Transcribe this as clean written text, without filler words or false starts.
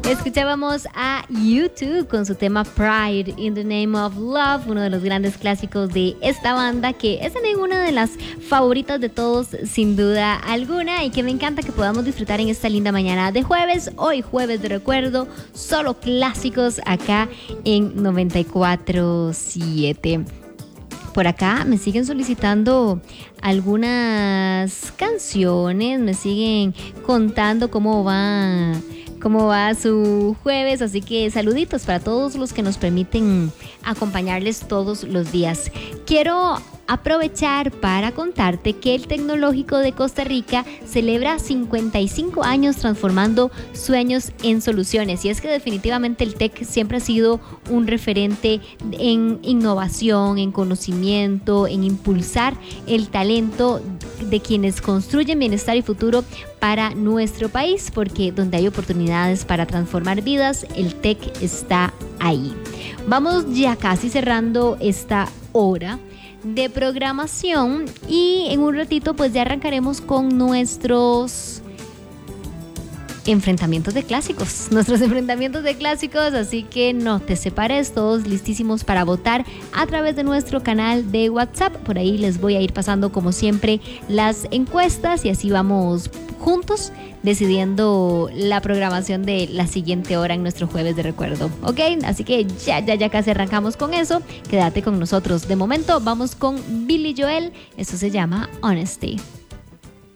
Escuchábamos a U2 con su tema Pride in the Name of Love, uno de los grandes clásicos de esta banda, que es también una de las favoritas de todos sin duda alguna, y que me encanta que podamos disfrutar en esta linda mañana de jueves. Hoy jueves de recuerdo, solo clásicos acá en 94.7. Por acá me siguen solicitando algunas canciones, me siguen contando cómo va su jueves, así que saluditos para todos los que nos permiten acompañarles todos los días. Quiero aprovechar para contarte que el Tecnológico de Costa Rica celebra 55 años transformando sueños en soluciones, y es que definitivamente el TEC siempre ha sido un referente en innovación, en conocimiento, en impulsar el talento de quienes construyen bienestar y futuro para nuestro país, porque donde hay oportunidades para transformar vidas, el TEC está ahí. Vamos ya casi cerrando esta hora de programación y en un ratito pues ya arrancaremos con nuestros enfrentamientos de clásicos, así que no te separes, todos listísimos para votar a través de nuestro canal de WhatsApp. Por ahí les voy a ir pasando como siempre las encuestas y así vamos juntos decidiendo la programación de la siguiente hora en nuestro jueves de recuerdo, ¿ok? Así que ya casi arrancamos con eso, quédate con nosotros. De momento vamos con Billy Joel, esto se llama Honesty.